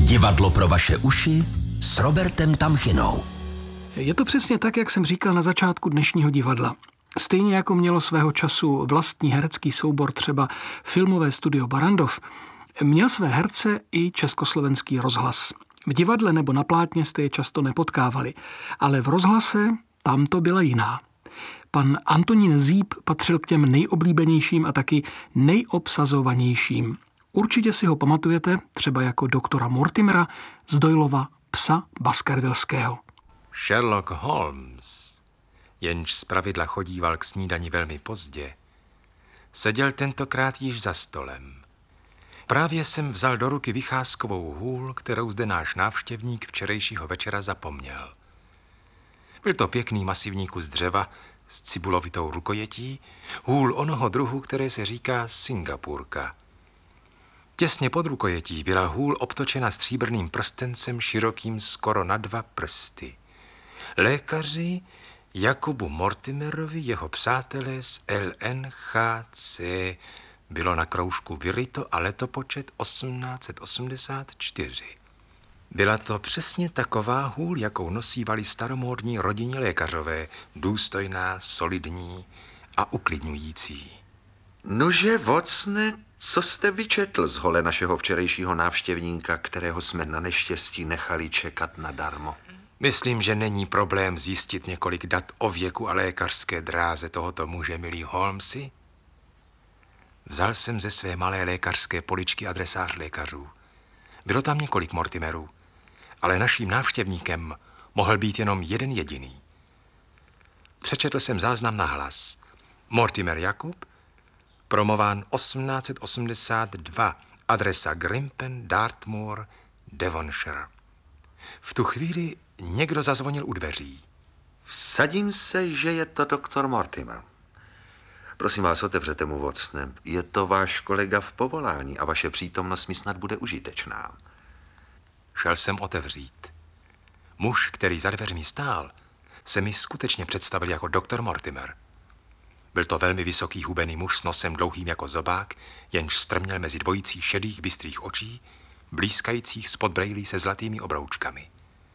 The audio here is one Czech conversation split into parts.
Divadlo pro vaše uši s Robertem Tamchinou. Je to přesně tak, jak jsem říkal na začátku dnešního divadla. Stejně jako mělo svého času vlastní herecký soubor třeba filmové studio Barrandov, měl své herce i Československý rozhlas. V divadle nebo na plátně jste je často nepotkávali, ale v rozhlase tam to byla jiná. Pan Antonín Zíp patřil k těm nejoblíbenějším a taky nejobsazovanějším. Určitě si ho pamatujete třeba jako doktora Mortimera z Doylova Psa Baskervillského. Sherlock Holmes, jenž zpravidla chodíval k snídani velmi pozdě, seděl tentokrát již za stolem. Právě jsem vzal do ruky vycházkovou hůl, kterou zde náš návštěvník včerejšího večera zapomněl. Byl to pěkný masivní kus dřeva s cibulovitou rukojetí, hůl onoho druhu, které se říká Singapurka. Těsně pod rukojetí byla hůl obtočena stříbrným prstencem širokým skoro na 2 prsty. Lékaři Jakubu Mortimerovi, jeho přátelé z LNHC, bylo na kroužku vyryto a letopočet 1884. Byla to přesně taková hůl, jakou nosívali staromódní rodinní lékařové, důstojná, solidní a uklidňující. Nože, Watsone, co jste vyčetl z hole našeho včerejšího návštěvníka, kterého jsme na neštěstí nechali čekat nadarmo? Myslím, že není problém zjistit několik dat o věku a lékařské dráze tohoto muže, milý Holmesi. Vzal jsem ze své malé lékařské poličky adresář lékařů. Bylo tam několik Mortimerů, ale naším návštěvníkem mohl být jenom jeden jediný. Přečetl jsem záznam na hlas. Mortimer Jakub, promován 1882, adresa Grimpen, Dartmoor, Devonshire. V tu chvíli někdo zazvonil u dveří. Vsadím se, že je to doktor Mortimer. Prosím vás, otevřete mu, Watsone. Je to váš kolega v povolání a vaše přítomnost mi snad bude užitečná. Šel jsem otevřít. Muž, který za dveřmi stál, se mi skutečně představil jako doktor Mortimer. Byl to velmi vysoký hubený muž s nosem dlouhým jako zobák, jenž strměl mezi dvojicí šedých bystrých očí, blýskajících spod brejlí se zlatými obroučkami.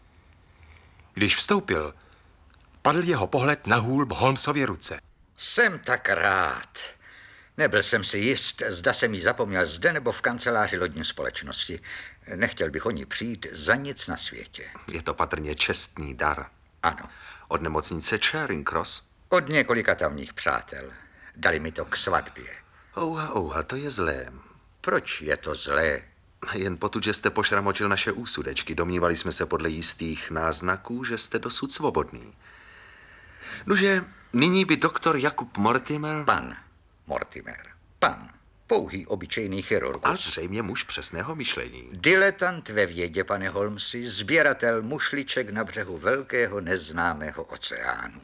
Když vstoupil, padl jeho pohled na hůl v Holmesově ruce. Jsem tak rád. Nebyl jsem si jist, zda jsem ji zapomněl zde nebo v kanceláři lodní společnosti. Nechtěl bych o ní přijít za nic na světě. Je to patrně čestný dar. Ano. Od nemocnice Charing Cross? Od několika tamních přátel. Dali mi to k svatbě. Ouha, to je zlé. Proč je to zlé? Jen potud, že jste pošramotil naše úsudečky. Domnívali jsme se podle jistých náznaků, že jste dosud svobodný. Nože, nyní by doktor Jakub Mortimer... Pan Mortimer. Pan. Pouhý obyčejný chirurgus. A zřejmě muž přesného myšlení. Diletant ve vědě, pane Holmesi, sběratel mušliček na břehu velkého neznámého oceánu.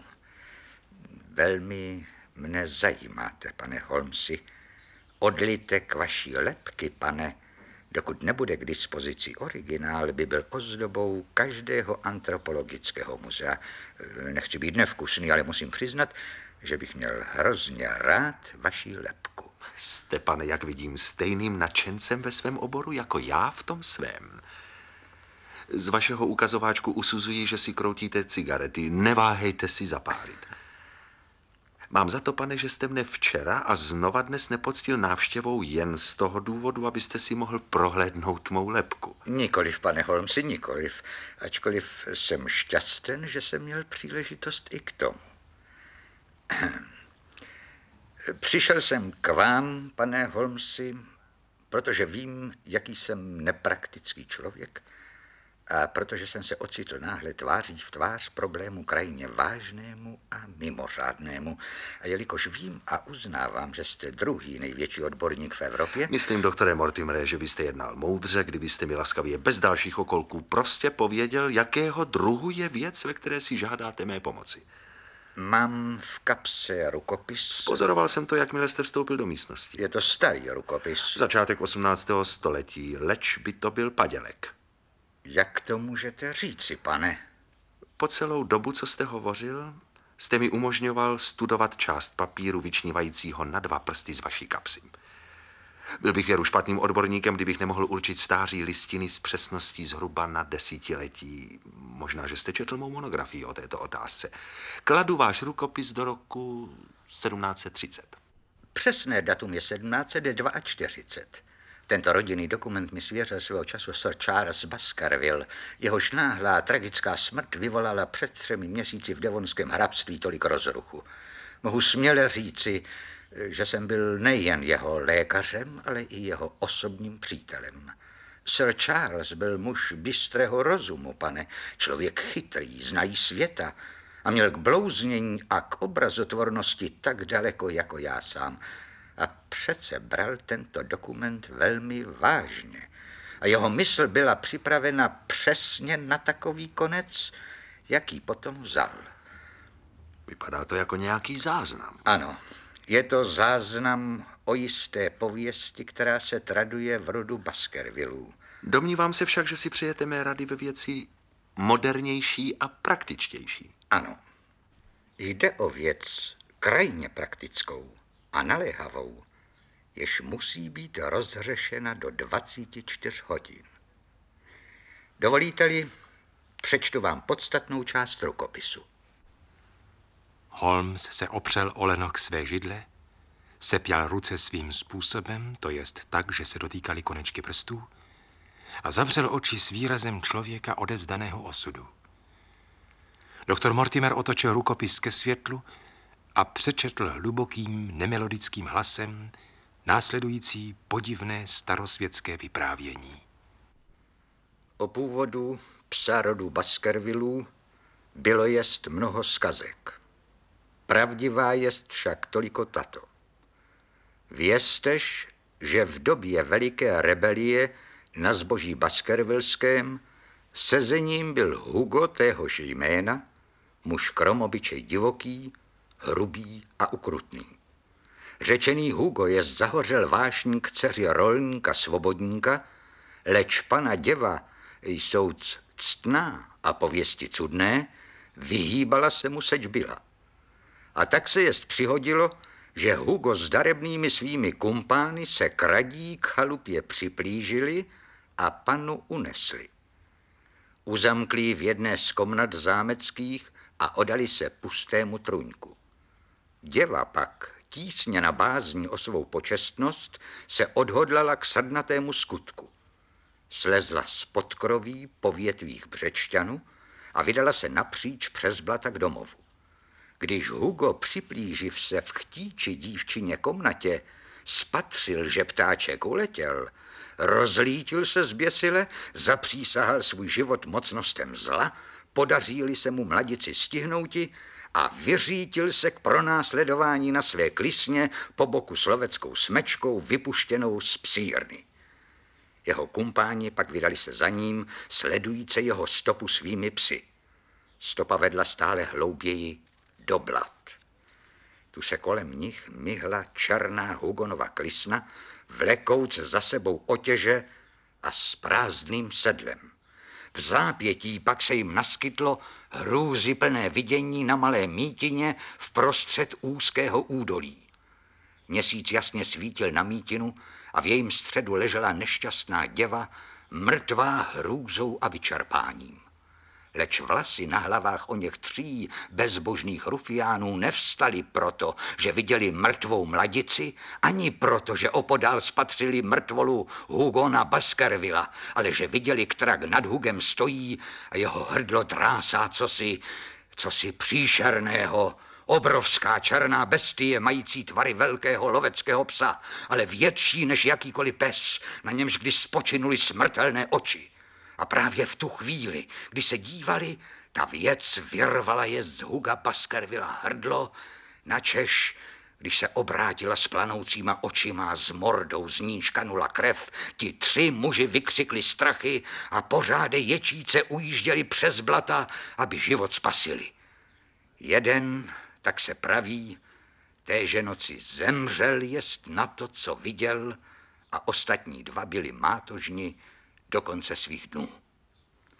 Velmi mne zajímáte, pane Holmesi. Odlitek vaší lebky, pane, dokud nebude k dispozici originál, by byl ozdobou každého antropologického muzea. Nechci být nevkusný, ale musím přiznat, že bych měl hrozně rád vaší lebku. Jste, pane, jak vidím, stejným nadšencem ve svém oboru jako já v tom svém. Z vašeho ukazováčku usuzuji, že si kroutíte cigarety. Neváhejte si zapálit. Mám za to, pane, že jste mne včera a znova dnes nepoctil návštěvou jen z toho důvodu, abyste si mohl prohlédnout mou lebku. Nikoliv, pane Holmesi, nikoliv. Ačkoliv jsem šťasten, že jsem měl příležitost i k tomu. Přišel jsem k vám, pane Holmesi, protože vím, jaký jsem nepraktický člověk a protože jsem se ocitl náhle tváří v tvář problému krajně vážnému a mimořádnému. A jelikož vím a uznávám, že jste druhý největší odborník v Evropě... Myslím, doktore Mortimere, že byste jednal moudře, kdybyste mi laskavě bez dalších okolků prostě pověděl, jakého druhu je věc, ve které si žádáte mé pomoci. Mám v kapse rukopis. Spozoroval jsem to, jakmile jste vstoupil do místnosti. Je to starý rukopis. Začátek 18. století, leč by to byl padělek. Jak to můžete říci, pane? Po celou dobu, co jste hovořil, jste mi umožňoval studovat část papíru vyčnívajícího na 2 prsty z vaší kapsy. Byl bych věru špatným odborníkem, kdybych nemohl určit stáří listiny s přesností zhruba na desetiletí. Možná, že jste četl mou monografii o této otázce. Kladu váš rukopis do roku 1730. Přesné datum je 1742. Tento rodinný dokument mi svěřil svého času Sir Charles Baskerville. Jehož náhlá tragická smrt vyvolala před 3 měsíci v devonském hrabství tolik rozruchu. Mohu směle říci, že jsem byl nejen jeho lékařem, ale i jeho osobním přítelem. Sir Charles byl muž bystrého rozumu, pane, člověk chytrý, znalý světa a měl k blouznění a k obrazotvornosti tak daleko jako já sám. A přece bral tento dokument velmi vážně. A jeho mysl byla připravena přesně na takový konec, jaký potom vzal. Vypadá to jako nějaký záznam. Ano, je to záznam o jisté pověsti, která se traduje v rodu Baskervillů. Domnívám se však, že si přejete mé rady ve věci modernější a praktičtější. Ano, jde o věc krajně praktickou a naléhavou, jež musí být rozřešena do 24 hodin. Dovolíte-li, přečtu vám podstatnou část rukopisu. Holmes se opřel o lenok své židle, sepěl ruce svým způsobem, to jest tak, že se dotýkali konečky prstů, a zavřel oči s výrazem člověka odevzdaného osudu. Doktor Mortimer otočil rukopis ke světlu a přečetl hlubokým, nemelodickým hlasem následující podivné starosvětské vyprávění. O původu psa rodu Baskervillů bylo jest mnoho skazek. Pravdivá jest však toliko tato. Věztež, že v době veliké rebelie na zboží Baskervillském sezením byl Hugo téhož jména, muž kromobyčej divoký, hrubý a ukrutný. Řečený Hugo jest zahořel vášník dceři rolníka svobodníka, leč pana děva, jsouc ctná a pověsti cudné, vyhýbala se mu seč byla. A tak se jest přihodilo, že Hugo s darebnými svými kumpány se kradí k chalupě připlížili a panu unesli. Uzamklí v jedné z komnat zámeckých a odali se pustému trůňku. Děva pak, tísněna bázní o svou počestnost, se odhodlala k srdnatému skutku. Slezla z podkroví po větvích břečťanu a vydala se napříč přes blata k domovu. Když Hugo, připlíživ se v chtíči dívčině komnatě, spatřil, že ptáček uletěl, rozlítil se zběsile, zapřísahal svůj život mocnostem zla, podaří-li se mu mladici stihnouti a vyřítil se k pronásledování na své klisně po boku sloveckou smečkou vypuštěnou z psírny. Jeho kumpáni pak vydali se za ním, sledujíce jeho stopu svými psy. Stopa vedla stále hlouběji do blat. Tu se kolem nich myhla černá Hugonova klisna, vlekouc za sebou otěže a s prázdným sedlem. V zápětí pak se jim naskytlo hrůzyplné vidění na malé mítině v prostřed úzkého údolí. Měsíc jasně svítil na mítinu a v jejím středu ležela nešťastná děva, mrtvá hrůzou a vyčerpáním. Leč vlasy na hlavách oněch 3 bezbožných rufiánů nevstaly proto, že viděli mrtvou mladici, ani proto, že opodál spatřili mrtvolu Hugona Baskervilla, ale že viděli, kterak nad Hugem stojí a jeho hrdlo drásá cosi příšerného. Obrovská černá bestie, mající tvary velkého loveckého psa, ale větší než jakýkoliv pes, na němž když spočinuli smrtelné oči. A právě v tu chvíli, kdy se dívali, ta věc vyrvala je z Huga Baskervilla hrdlo, načež, když se obrátila s planoucíma očima, s mordou z níž kanula krev, ti 3 muži vykřikli strachy a pořády ječíce ujížděli přes blata, aby život spasili. Jeden, tak se praví, téže noci zemřel jest na to, co viděl, a ostatní 2 byli mátožni do konce svých dnů.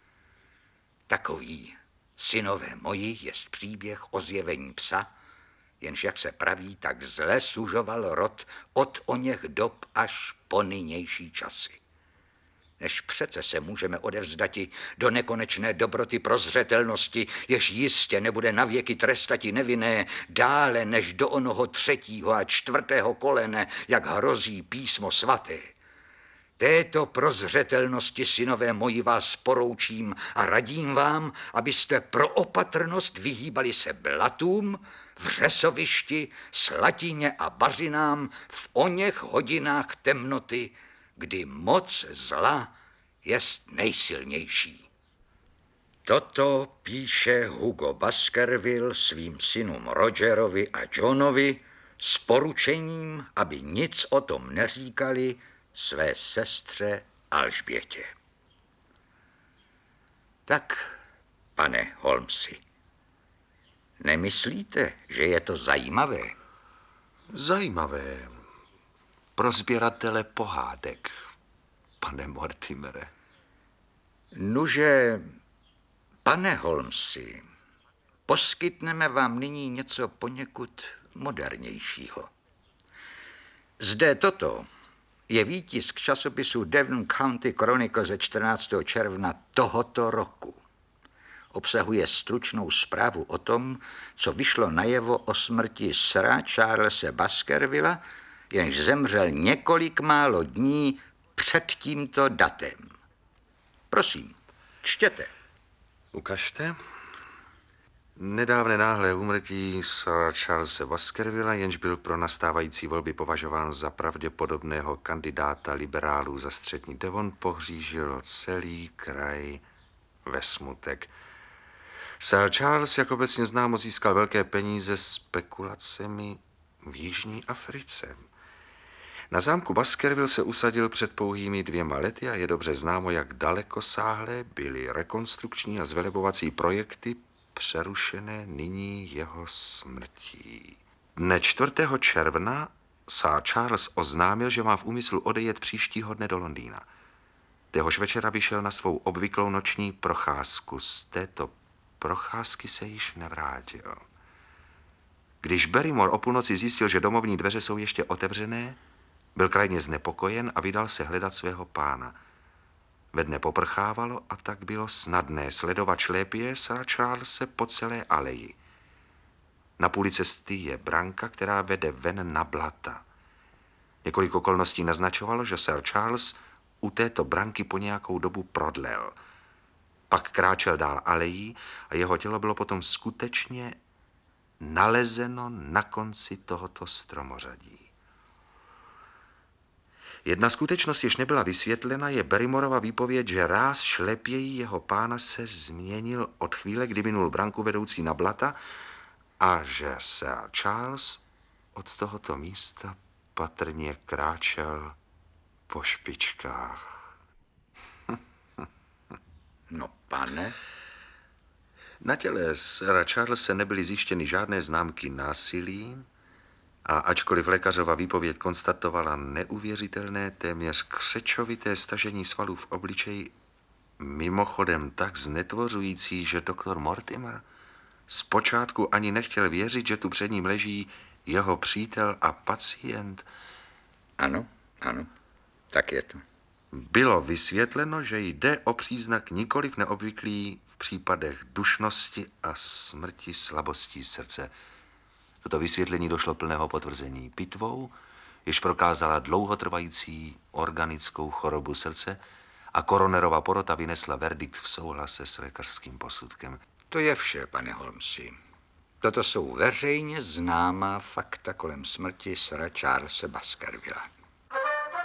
Takový, synové moji, jest příběh o zjevení psa, jenž, jak se praví, tak zle sužoval rod od oněch dob až po nynější časy. Než přece se můžeme odevzdati do nekonečné dobroty prozřetelnosti, jež jistě nebude navěky trestati nevinné, dále než do onoho 3. a 4. kolene, jak hrozí písmo svaté. Této prozřetelnosti, synové moji, vás poroučím a radím vám, abyste pro opatrnost vyhýbali se blatům, vřesovišti, slatině a bařinám v oněch hodinách temnoty, kdy moc zla jest nejsilnější. Toto píše Hugo Baskerville svým synům Rogerovi a Johnovi s poručením, aby nic o tom neříkali své sestře Alžbětě. Tak, pane Holmesi, nemyslíte, že je to zajímavé? Zajímavé. Pro sběratele pohádek, pane Mortimere. Nuže, pane Holmesi, poskytneme vám nyní něco poněkud modernějšího. Zde toto je výtisk časopisu Devon County Chronicle ze 14. června tohoto roku. Obsahuje stručnou zprávu o tom, co vyšlo najevo o smrti sira Charlese Baskervilla, jenž zemřel několik málo dní před tímto datem. Prosím, čtěte. Ukažte. Nedávné náhlé úmrtí sira Charlese Baskervilla, jenž byl pro nastávající volby považován za pravděpodobného kandidáta liberálů za střední Devon, pohřížilo celý kraj ve smutek. Sir Charles, jak obecně známo, získal velké peníze spekulacemi v Jižní Africe. Na zámku Baskerville se usadil před pouhými 2 lety a je dobře známo, jak dalekosáhlé byly rekonstrukční a zvelebovací projekty přerušené nyní jeho smrtí. Dne 4. června Sir Charles oznámil, že má v úmyslu odejet příštího dne do Londýna. Téhož večera vyšel na svou obvyklou noční procházku. Z této procházky se již nevrátil. Když Barrymore o půlnoci zjistil, že domovní dveře jsou ještě otevřené, byl krajně znepokojen a vydal se hledat svého pána. Ve dne poprchávalo a tak bylo snadné sledovat šlépě Sir Charlese po celé aleji. Na půli cesty je branka, která vede ven na blata. Několik okolností naznačovalo, že Sir Charles u této branky po nějakou dobu prodlel. Pak kráčel dál alejí a jeho tělo bylo potom skutečně nalezeno na konci tohoto stromořadí. Jedna skutečnost, jež nebyla vysvětlena, je Barrymorova výpověď, že ráz šlepějí jeho pána se změnil od chvíle, kdy minul branku vedoucí na blata a že Sir Charles od tohoto místa patrně kráčel po špičkách. No, pane? Na těle Sira Charlese nebyly zjištěny žádné známky násilí a ačkoliv lékařova výpověď konstatovala neuvěřitelné, téměř křečovité stažení svalů v obličeji, mimochodem tak znetvořující, že doktor Mortimer zpočátku ani nechtěl věřit, že tu před ním leží jeho přítel a pacient. Ano, tak je to. Bylo vysvětleno, že jde o příznak nikoliv neobvyklý v případech dušnosti a smrti slabostí srdce. Toto vysvětlení došlo plného potvrzení pitvou, jež prokázala dlouhotrvající organickou chorobu srdce a koronerova porota vynesla verdikt v souhlase s lékařským posudkem. To je vše, pane Holmesi. Toto jsou veřejně známá fakta kolem smrti sira Charlese Baskervilla.